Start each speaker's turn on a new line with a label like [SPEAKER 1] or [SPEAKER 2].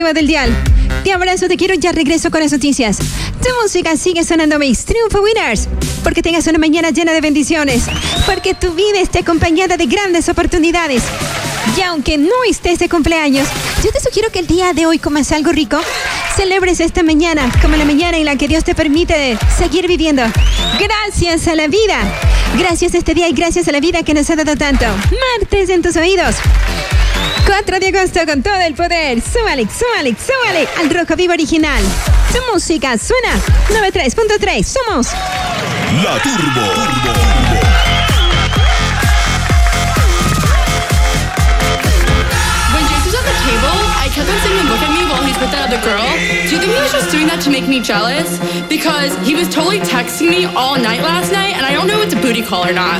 [SPEAKER 1] del dial. Te abrazo, te quiero, ya regreso con las noticias. Tu música sigue sonando Mix Triunfo Winners. Porque tengas una mañana llena de bendiciones. Porque tu vida esté acompañada de grandes oportunidades. Y aunque no estés de cumpleaños, yo te sugiero que el día de hoy comas algo rico. Celebres esta mañana como la mañana en la que Dios te permite seguir viviendo. Gracias a la vida. Gracias a este día y gracias a la vida que nos ha dado tanto. Martes en tus oídos. 4 de agosto con todo el poder. Súbale, súbale, súbale al Rojo Vivo original. Tu música suena 93.3. Somos
[SPEAKER 2] La Turbo.
[SPEAKER 3] When Jace was at the table, I kept on seeing him look at me while he's with that other girl. Do you think he was just doing that to make me jealous? Because he was totally texting me all night last night, and I don't know if it's a booty call or not.